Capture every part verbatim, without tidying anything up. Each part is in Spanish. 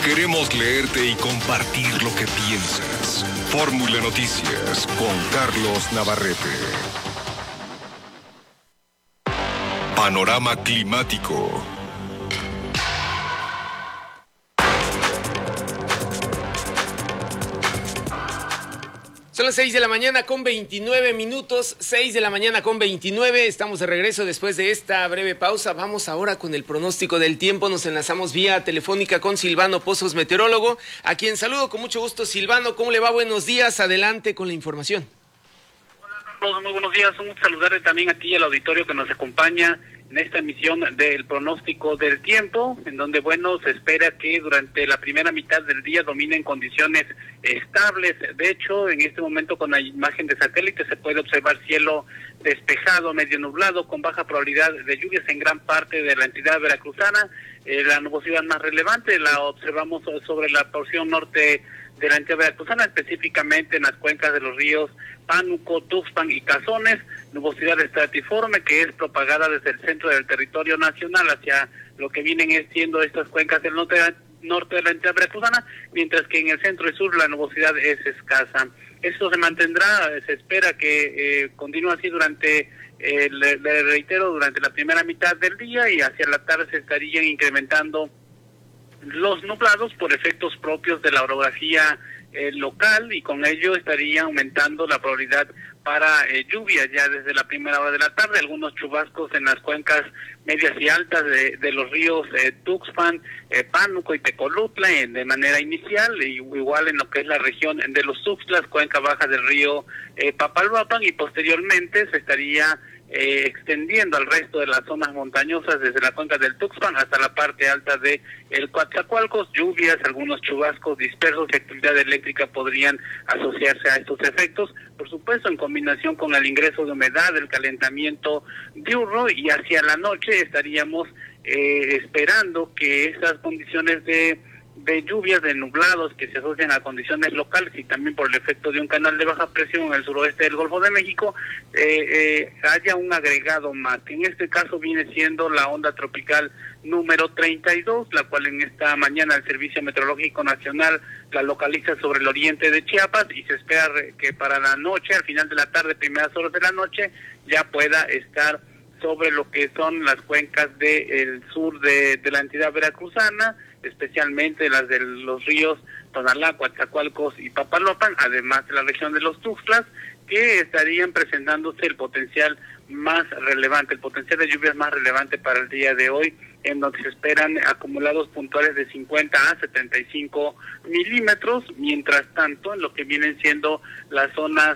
Queremos leerte y compartir lo que piensas. Fórmula Noticias con Carlos Navarrete. Panorama climático. Son las seis de la mañana con veintinueve minutos, seis de la mañana con veintinueve, estamos de regreso después de esta breve pausa. Vamos ahora con el pronóstico del tiempo, nos enlazamos vía telefónica con Silvano Pozos, meteorólogo, a quien saludo con mucho gusto. Silvano, ¿cómo le va? Buenos días, adelante con la información. Hola Carlos, muy buenos días, un saludarle también a ti y al auditorio que nos acompaña en esta emisión del pronóstico del tiempo, en donde, bueno, se espera que durante la primera mitad del día dominen condiciones estables. De hecho, en este momento con la imagen de satélite se puede observar cielo despejado, medio nublado, con baja probabilidad de lluvias en gran parte de la entidad veracruzana. Eh, la nubosidad más relevante la observamos sobre la porción norte de la entidad veracruzana, específicamente en las cuencas de los ríos Pánuco, Tuxpan y Cazones, nubosidad estratiforme que es propagada desde el centro del territorio nacional hacia lo que vienen siendo estas cuencas del norte, norte de la entidad veracruzana, mientras que en el centro y sur la nubosidad es escasa. Esto se mantendrá, se espera que eh, continúe así durante, eh, le, le reitero, durante la primera mitad del día, y hacia la tarde se estarían incrementando los nublados por efectos propios de la orografía eh, local, y con ello estaría aumentando la probabilidad para eh, lluvias ya desde la primera hora de la tarde, algunos chubascos en las cuencas medias y altas de, de los ríos eh, Tuxpan, eh, Pánuco y Tecolutla eh, de manera inicial, y igual en lo que es la región de los Tuxtlas, cuenca baja del río eh, Papaloapan, y posteriormente se estaría Eh, extendiendo al resto de las zonas montañosas desde la cuenca del Tuxpan hasta la parte alta de el Coatzacoalcos. Lluvias, algunos chubascos dispersos y actividad eléctrica podrían asociarse a estos efectos, por supuesto en combinación con el ingreso de humedad, el calentamiento diurno, y hacia la noche estaríamos eh, esperando que esas condiciones de de lluvias, de nublados que se asocian a condiciones locales y también por el efecto de un canal de baja presión en el suroeste del Golfo de México, eh, eh, haya un agregado más, que en este caso viene siendo la onda tropical número treinta y dos, la cual en esta mañana el Servicio Meteorológico Nacional la localiza sobre el oriente de Chiapas, y se espera que para la noche, al final de la tarde, primeras horas de la noche, ya pueda estar sobre lo que son las cuencas del sur de, de la entidad veracruzana, especialmente las de los ríos Tonalá, Coatzacoalcos y Papaloapan, además de la región de los Tuxtlas, que estarían presentándose el potencial más relevante, el potencial de lluvias más relevante para el día de hoy, en donde se esperan acumulados puntuales de cincuenta a setenta y cinco milímetros. Mientras tanto, en lo que vienen siendo las zonas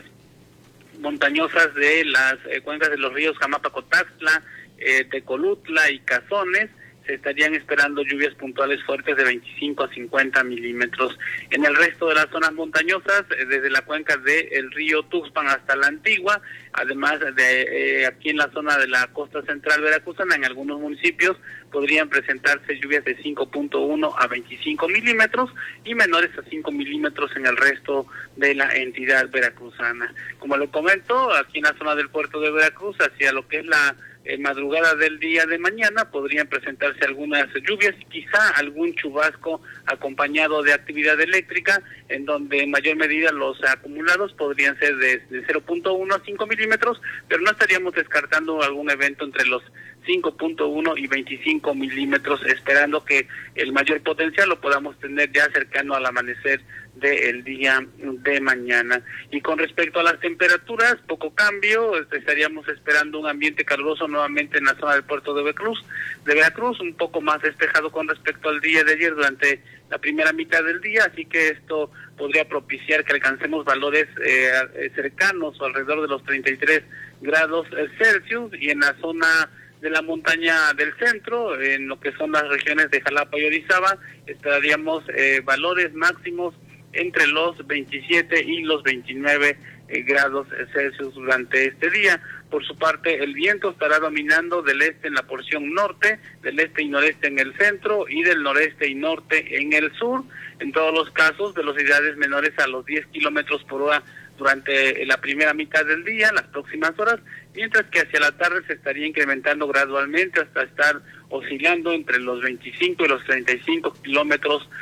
montañosas de las eh, cuencas de los ríos Jamapa-Cotaxtla, eh, Tecolutla y Cazones, se estarían esperando lluvias puntuales fuertes de veinticinco a cincuenta milímetros. En el resto de las zonas montañosas, eh, desde la cuenca del río Tuxpan hasta la Antigua, además de eh, aquí en la zona de la costa central veracruzana, en algunos municipios podrían presentarse lluvias de cinco punto uno a veinticinco milímetros y menores a cinco milímetros en el resto de la entidad veracruzana. Como lo comento, aquí en la zona del puerto de Veracruz, hacia lo que es la eh, madrugada del día de mañana, podrían presentarse algunas lluvias y quizá algún chubasco acompañado de actividad eléctrica, en donde en mayor medida los acumulados podrían ser de, de cero punto uno a cinco milímetros, pero no estaríamos descartando algún evento entre los cinco punto uno y veinticinco milímetros, esperando que el mayor potencial lo podamos tener ya cercano al amanecer del día de mañana. Y con respecto a las temperaturas, poco cambio, estaríamos esperando un ambiente caluroso nuevamente en la zona del puerto de Veracruz, de Veracruz, un poco más despejado con respecto al día de ayer durante la primera mitad del día, así que esto podría propiciar que alcancemos valores eh, cercanos o alrededor de los treinta y tres grados Celsius, y en la zona de la montaña del centro, en lo que son las regiones de Jalapa y Orizaba, estaríamos eh, valores máximos entre los veintisiete y los veintinueve eh, grados Celsius durante este día. Por su parte, el viento estará dominando del este en la porción norte, del este y noreste en el centro y del noreste y norte en el sur. En todos los casos, velocidades menores a los diez kilómetros por hora durante la primera mitad del día, las próximas horas, mientras que hacia la tarde se estaría incrementando gradualmente hasta estar oscilando entre los veinticinco y los treinta y cinco kilómetros